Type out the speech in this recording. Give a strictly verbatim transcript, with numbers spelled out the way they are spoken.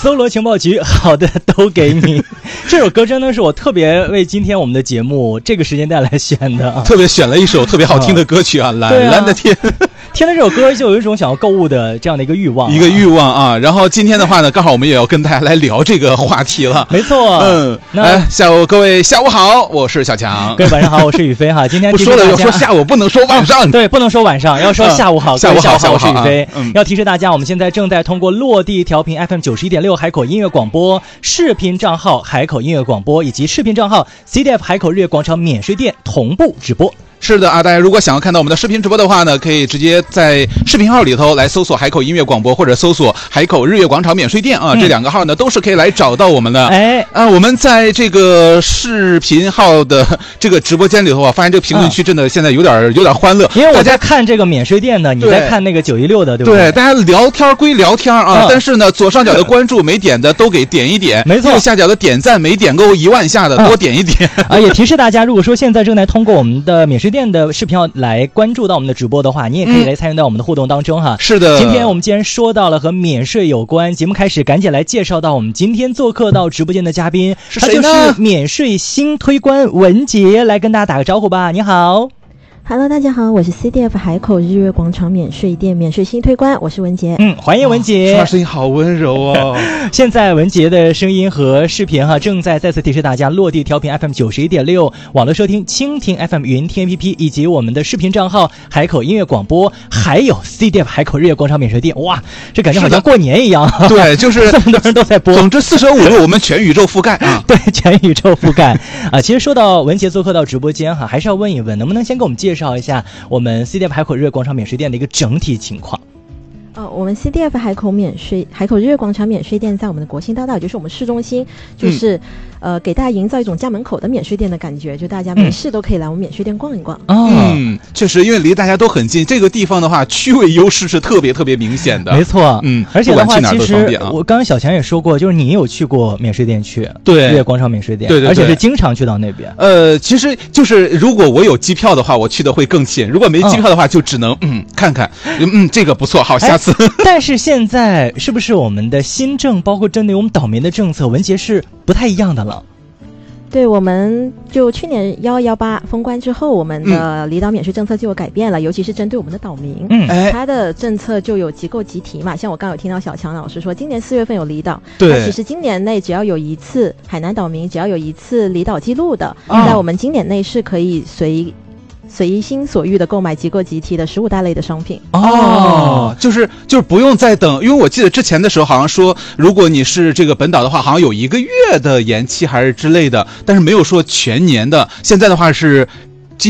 搜罗情报局，好的都给你。这首歌真的是我特别为今天我们的节目这个时间段来选的、啊， 特别选了一首特别好听的歌曲啊，蓝、嗯、蓝的天。 听了这首歌就有一种想要购物的这样的一个欲望、啊， 一个欲望啊。然后今天的话呢，刚好我们也要跟大家来聊这个话题了。 没错， 嗯，哎，下午各位下午好，我是小强。 各位晚上好，我是宇飞哈。今天不说了，要说下午，不能说晚上。 对，不能说晚上，要说下午好。 嗯、下午好， 下午好，我是宇飞、 嗯。 要提示大家，我们现在正在通过落地调频 F M 九十一点六海口音乐广播视频账号海口音乐广播以及视频账号 C D F 海口日月广场免税店同步直播。 是的啊，大家如果想要看到我们的视频直播的话呢，可以直接在视频号里头来搜索海口音乐广播，或者搜索海口日月广场免税店啊、嗯，这两个号呢都是可以来找到我们的。 哎， 啊，我们在这个视频号的这个直播间里头啊，发现这个评论区真的现在有点、嗯、有点欢乐， 因为我在看这个免税店的，你在看那个九一六的，对不对？ 对，大家聊天归聊天啊、嗯，但是呢，左上角的关注没点的都给点一点， 没错， 右下角的点赞没点够一万下的、嗯、多点一点啊。也提示大家，如果说现在正在通过我们的免税店的视频号来关注到我们的直播的话，你也可以来参与到我们的互动当中哈、 嗯。是的， 今天我们既然说到了和免税有关，节目开始赶紧来介绍到我们今天做客到直播间的嘉宾是谁呢？ 他就是免税新推官文杰，来跟大家打个招呼吧。你好。 Hello， 大家好，我是 C D F 海口日月广场免税店免税新推官，我是文杰。 嗯，欢迎文杰。 他、哦、声音好温柔哦。 现在文杰的声音和视频哈，正在再次提示大家落地调频 F M 九十一点六，网络收听蜻蜓 F M 云听 A P P 以及我们的视频账号海口音乐广播，还有 C D F 海口日月广场免税店。哇，这感觉好像过年一样。 对，就是这么多人都在播。 总之四舍五入我们全宇宙覆盖啊。 对，全宇宙覆盖啊。其实说到文杰做客到直播间哈，还是要问一问，能不能先给我们介绍一下我们 C D F 海口日月广场免税店的一个整体情况？ 呃，我们 C D F 海口免税海口日月广场免税店在我们的国信大道，也就是我们市中心，就是、嗯、呃给大家营造一种家门口的免税店的感觉，就大家没事都可以来我们免税店逛一逛。 哦， 嗯，确实，因为离大家都很近，这个地方的话，区位优势是特别特别明显的。 没错， 嗯， 而且的话， 其实我刚刚小强也说过，就是你有去过免税店去， 对， 日月广场免税店， 对 对, 对， 而且是经常去到那边。 呃，其实就是如果我有机票的话，我去的会更勤；如果没机票的话，就只能嗯看看，嗯，这个不错，好，下次。 但是现在是不是我们的新政，包括针对我们岛民的政策，文杰是不太一样的了？ 对，我们就去年幺幺八封关之后，我们的离岛免税政策就有改变了，嗯、尤其是针对我们的岛民， 嗯， 它的政策就有集购集提嘛。像我刚有听到小强老师说，今年四月份有离岛， 对， 其实今年内只要有一次海南岛民只要有一次离岛记录的，哦、在我们今年内是可以随。随心所欲的购买集购集提的十五大类的商品哦，就是就是不用再等，因为我记得之前的时候好像说，如果你是这个本岛的话，好像有一个月的延期还是之类的，但是没有说全年的。现在的话是